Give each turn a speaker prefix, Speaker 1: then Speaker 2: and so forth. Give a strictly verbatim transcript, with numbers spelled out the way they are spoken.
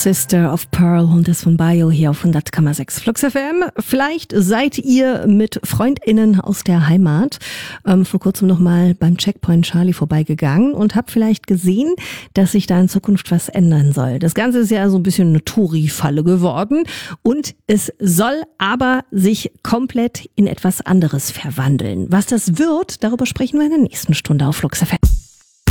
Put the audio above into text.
Speaker 1: Sister of Pearl und das von Bio hier auf hundert Komma sechs Flux F M. Vielleicht seid ihr mit FreundInnen aus der Heimat ähm, vor kurzem nochmal beim Checkpoint Charlie vorbeigegangen und habt vielleicht gesehen, dass sich da in Zukunft was ändern soll. Das Ganze ist ja so ein bisschen eine Touri-Falle geworden und es soll aber sich komplett in etwas anderes verwandeln. Was das wird, darüber sprechen wir in der nächsten Stunde auf Flux F M.